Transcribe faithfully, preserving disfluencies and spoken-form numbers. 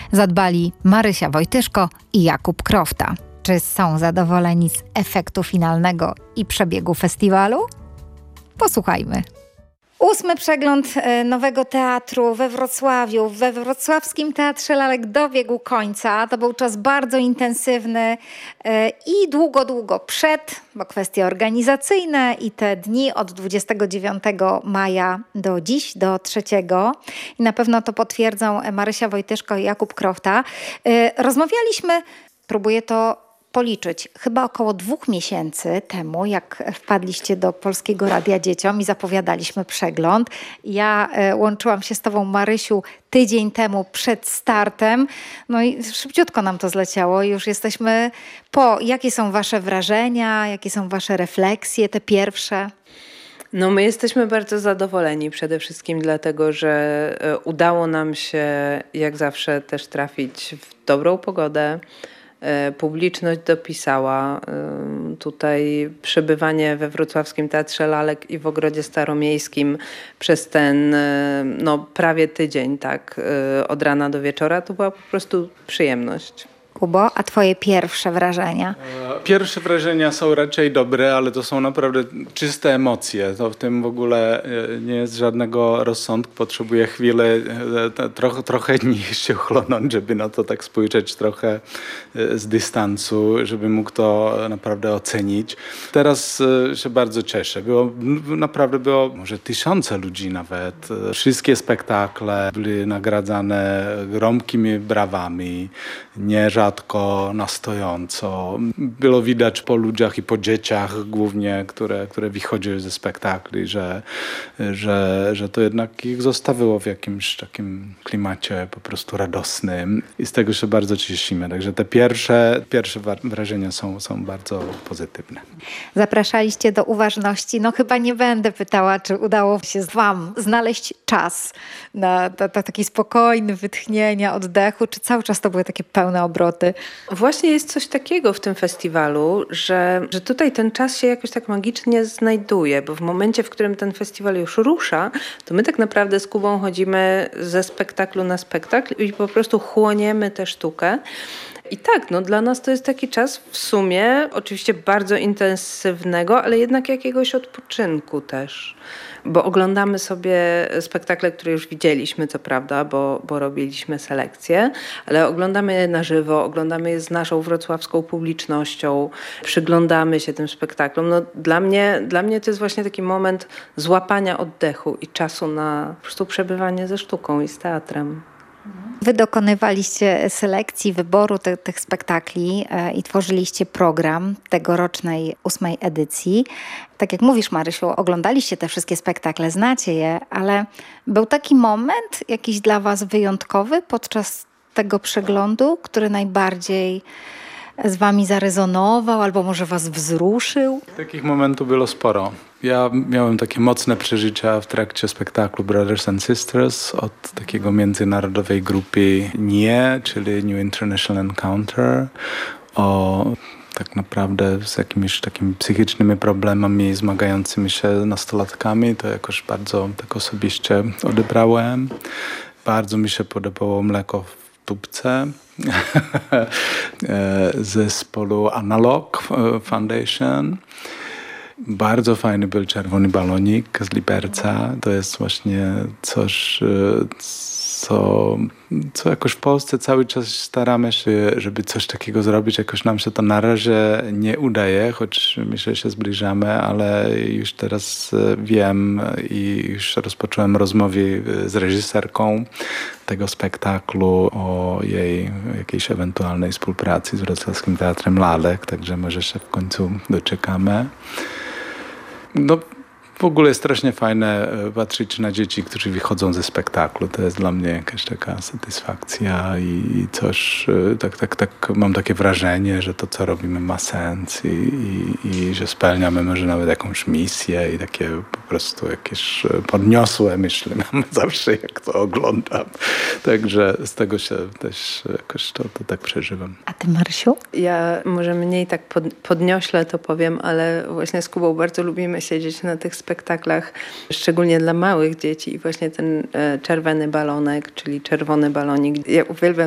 zadbali Marysia Wojtyszko i Jakub Krofta. Czy są zadowoleni z efektu finalnego i przebiegu festiwalu? Posłuchajmy. Ósmy przegląd nowego teatru we Wrocławiu, we Wrocławskim Teatrze Lalek dobiegł końca. To był czas bardzo intensywny i długo, długo przed, bo kwestie organizacyjne i te dni od dwudziestego dziewiątego maja do dziś, do trzeciego. I na pewno to potwierdzą Marysia Wojtyszko i Jakub Krofta. Rozmawialiśmy, próbuję to policzyć, chyba około dwóch miesięcy temu, jak wpadliście do Polskiego Radia Dzieciom i zapowiadaliśmy przegląd. Ja e, łączyłam się z tobą, Marysiu, tydzień temu przed startem. No i szybciutko nam to zleciało. Już jesteśmy po. Jakie są wasze wrażenia? Jakie są wasze refleksje, te pierwsze? No my jesteśmy bardzo zadowoleni przede wszystkim dlatego, że udało nam się jak zawsze też trafić w dobrą pogodę. Publiczność dopisała. Tutaj przebywanie we Wrocławskim Teatrze Lalek i w Ogrodzie Staromiejskim przez ten no, prawie tydzień, tak, od rana do wieczora, to była po prostu przyjemność. Kubo, a twoje pierwsze wrażenia? Pierwsze wrażenia są raczej dobre, ale to są naprawdę czyste emocje. To w tym w ogóle nie jest żadnego rozsądku. Potrzebuję chwilę, trochę, trochę dni się chłonąć, żeby na to tak spojrzeć trochę z dystansu, żeby mógł to naprawdę ocenić. Teraz się bardzo cieszę. Było, naprawdę było może tysiące ludzi nawet. Wszystkie spektakle były nagradzane gromkimi brawami. Nie rzadko na stojąco. Było widać po ludziach i po dzieciach głównie, które, które wychodziły ze spektakli, że, że, że to jednak ich zostawiło w jakimś takim klimacie po prostu radosnym i z tego się bardzo cieszymy. Także te pierwsze, pierwsze wrażenia są, są bardzo pozytywne. Zapraszaliście do uważności. No chyba nie będę pytała, czy udało się wam znaleźć czas na, na, na taki spokojny wytchnienia, oddechu, czy cały czas to były takie pełne obroty? Właśnie jest coś takiego w tym festiwalu, że, że tutaj ten czas się jakoś tak magicznie znajduje, bo w momencie, w którym ten festiwal już rusza, to my tak naprawdę z Kubą chodzimy ze spektaklu na spektakl i po prostu chłoniemy tę sztukę. I tak, no dla nas to jest taki czas w sumie oczywiście bardzo intensywnego, ale jednak jakiegoś odpoczynku też. Bo oglądamy sobie spektakle, które już widzieliśmy, co prawda, bo, bo robiliśmy selekcję, ale oglądamy je na żywo, oglądamy je z naszą wrocławską publicznością, przyglądamy się tym spektaklom. No dla mnie, dla mnie to jest właśnie taki moment złapania oddechu i czasu na po prostu przebywanie ze sztuką i z teatrem. Wy dokonywaliście selekcji, wyboru te, tych spektakli e, i tworzyliście program tegorocznej ósmej edycji. Tak jak mówisz, Marysiu, oglądaliście te wszystkie spektakle, znacie je, ale był taki moment jakiś dla was wyjątkowy podczas tego przeglądu, który najbardziej z wami zarezonował albo może was wzruszył? Takich momentów było sporo. Ja miałem takie mocne przeżycia w trakcie spektaklu Brothers and Sisters od takiego międzynarodowej grupy N I E, czyli New International Encounter, o tak naprawdę z jakimiś takimi psychicznymi problemami zmagającymi się nastolatkami. To jakoś bardzo tak osobiście odebrałem. Bardzo mi się podobało Mleko w tubce zespołu Analog Foundation. Bardzo fajny był Czerwony Balonik z Liberca. To jest właśnie coś, co, co jakoś w Polsce cały czas staramy się, żeby coś takiego zrobić. Jakoś nam się to na razie nie udaje, choć myślę, że się zbliżamy, ale już teraz wiem i już rozpocząłem rozmowy z reżyserką tego spektaklu o jej jakiejś ewentualnej współpracy z Wrocławskim Teatrem Lalek, także może się w końcu doczekamy. No, w ogóle jest strasznie fajne patrzeć na dzieci, którzy wychodzą ze spektaklu. To jest dla mnie jakaś taka satysfakcja i coś, tak, tak, tak mam takie wrażenie, że to, co robimy, ma sens i, i, i że spełniamy może nawet jakąś misję i takie po prostu jakieś podniosłe myśli mam zawsze, jak to oglądam. Także z tego się też jakoś to, to tak przeżywam. A ty, Marysiu? Ja może mniej tak pod, podniośle to powiem, ale właśnie z Kubą bardzo lubimy siedzieć na tych spektaklach, szczególnie dla małych dzieci i właśnie ten e, czerwony balonek, czyli czerwony balonik. Ja uwielbiam